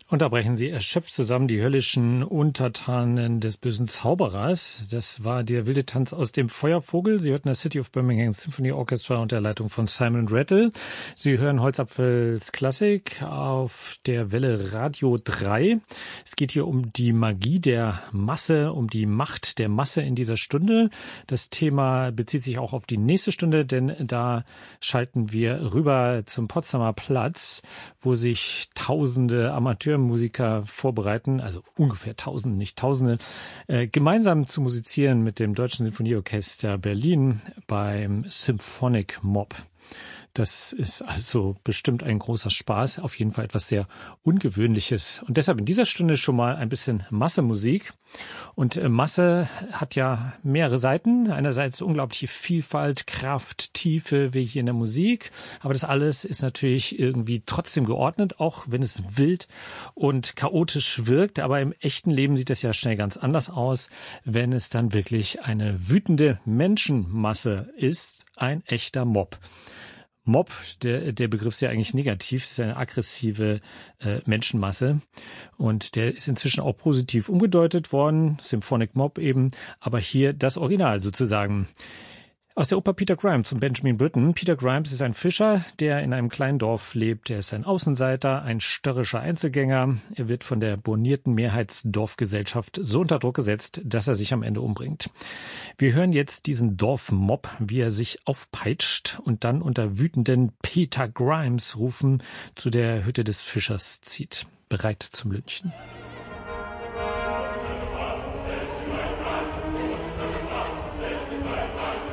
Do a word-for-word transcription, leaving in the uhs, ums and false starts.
Und da brechen sie erschöpft zusammen, die höllischen Untertanen des bösen Zauberers. Das war der wilde Tanz aus dem Feuervogel. Sie hörten das City of Birmingham Symphony Orchestra unter der Leitung von Simon Rattle. Sie hören Holzapfels Klassik auf der Welle Radio drei. Es geht hier um die Magie der Masse, um die Macht der Masse in dieser Stunde. Das Thema bezieht sich auch auf die nächste Stunde, denn da schalten wir rüber zum Potsdamer Platz, wo sich tausende Amateurmusiker vorbereiten, also ungefähr tausend, nicht tausende, äh, gemeinsam zu musizieren mit dem Deutschen Sinfonieorchester Berlin beim Symphonic Mob. Das ist also bestimmt ein großer Spaß, auf jeden Fall etwas sehr Ungewöhnliches. Und deshalb in dieser Stunde schon mal ein bisschen Massemusik. Und Masse hat ja mehrere Seiten. Einerseits unglaubliche Vielfalt, Kraft, Tiefe, wie hier in der Musik. Aber das alles ist natürlich irgendwie trotzdem geordnet, auch wenn es wild und chaotisch wirkt. Aber im echten Leben sieht das ja schnell ganz anders aus, wenn es dann wirklich eine wütende Menschenmasse ist, ein echter Mob. Mob, der, der Begriff ist ja eigentlich negativ, das ist eine aggressive äh, Menschenmasse und der ist inzwischen auch positiv umgedeutet worden, Symphonic Mob eben, aber hier das Original sozusagen. Aus der Oper Peter Grimes von Benjamin Britten. Peter Grimes ist ein Fischer, der in einem kleinen Dorf lebt. Er ist ein Außenseiter, ein störrischer Einzelgänger. Er wird von der bornierten Mehrheitsdorfgesellschaft so unter Druck gesetzt, dass er sich am Ende umbringt. Wir hören jetzt diesen Dorfmob, wie er sich aufpeitscht und dann unter wütenden Peter Grimes rufen zu der Hütte des Fischers zieht. Bereit zum Lynchen.